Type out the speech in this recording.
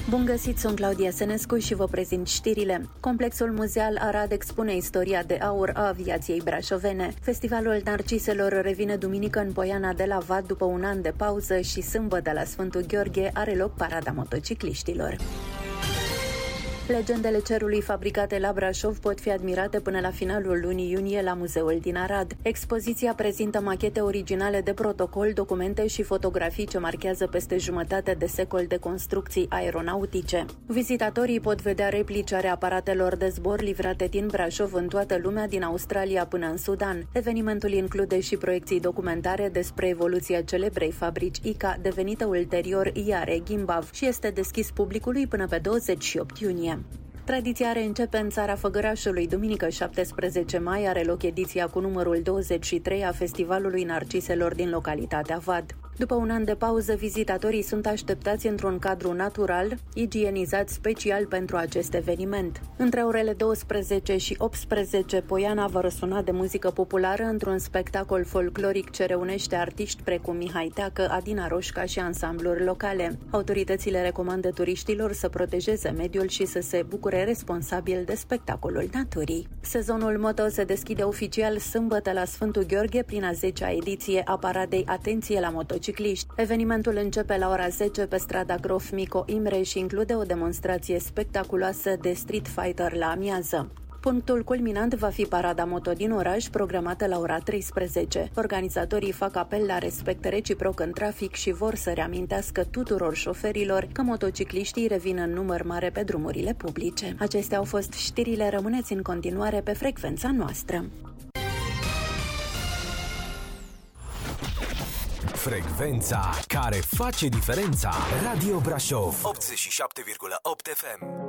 Bun găsit, sunt Claudia Senescu și vă prezint știrile. Complexul muzeal Arad expune istoria de aur a aviației brașovene. Festivalul Narciselor revine duminică în Poiana de la Vad după un an de pauză și sâmbătă la Sfântul Gheorghe are loc parada motocicliștilor. Legendele cerului fabricate la Brașov pot fi admirate până la finalul lunii iunie la muzeul din Arad. Expoziția prezintă machete originale de protocol, documente și fotografii ce marchează peste jumătate de secol de construcții aeronautice. Vizitatorii pot vedea replici ale aparatelor de zbor livrate din Brașov în toată lumea, din Australia până în Sudan. Evenimentul include și proiecții documentare despre evoluția celebrei fabrici ICA, devenită ulterior IARE Gimbav, și este deschis publicului până pe 28 iunie. Tradiția reîncepe în țara Făgărașului. Duminică 17 mai are loc ediția cu numărul 23 a Festivalului Narciselor din localitatea Vad. După un an de pauză, vizitatorii sunt așteptați într-un cadru natural, igienizat special pentru acest eveniment. Între orele 12 și 18, Poiana va răsuna de muzică populară într-un spectacol folcloric ce reunește artiști precum Mihai Teacă, Adina Roșca și ansambluri locale. Autoritățile recomandă turiștilor să protejeze mediul și să se bucure responsabil de spectacolul naturii. Sezonul moto se deschide oficial sâmbătă la Sfântul Gheorghe prin a 10-a ediție a paradei Atenție la motocicliști. Evenimentul începe la ora 10 pe strada Grof Mico Imre și include o demonstrație spectaculoasă de Street Fighter la amiază. Punctul culminant va fi parada moto din oraș, programată la ora 13. Organizatorii fac apel la respect reciproc în trafic și vor să reamintească tuturor șoferilor că motocicliștii revin în număr mare pe drumurile publice. Acestea au fost știrile, rămâneți în continuare pe frecvența noastră. Frecvența care face diferența. Radio Brașov 87,8 FM.